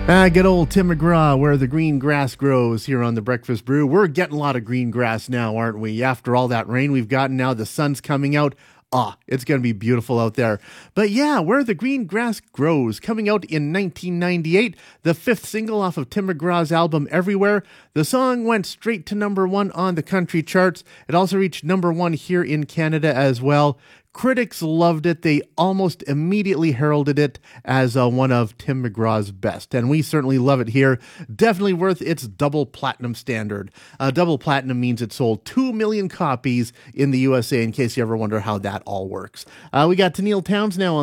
Good old Tim McGraw, where the green grass grows here on the Breakfast Brew. We're getting a lot of green grass now, aren't we? After all that rain we've gotten now, the sun's coming out. It's going to be beautiful out there. But yeah, Where the Green Grass Grows, coming out in 1998, the fifth single off of Tim McGraw's album Everywhere. The song went straight to number one on the country charts. It also reached number one here in Canada as well. Critics loved it. They almost immediately heralded it as one of Tim McGraw's best. And we certainly love it here. Definitely worth its double platinum standard. Double platinum means it sold 2 million copies in the USA, in case you ever wonder how that all works. We got Tenille Townes now on